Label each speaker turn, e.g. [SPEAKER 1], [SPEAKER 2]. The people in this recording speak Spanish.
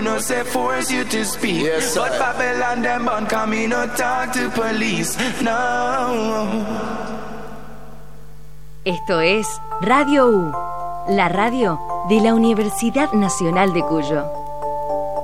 [SPEAKER 1] No say force you to speak,
[SPEAKER 2] yes,
[SPEAKER 1] but Babylon them born come in no talk to police. No.
[SPEAKER 3] Esto es Radio U, la radio de la Universidad Nacional de Cuyo.